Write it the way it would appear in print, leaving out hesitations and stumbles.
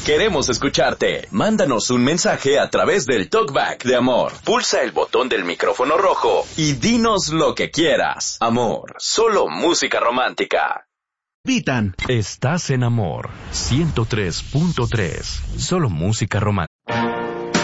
Queremos escucharte. Mándanos un mensaje a través del Talkback de Amor. Pulsa el botón del micrófono rojo y dinos lo que quieras. Amor, solo música romántica. Vitan. Estás en Amor 103.3. Solo música romántica.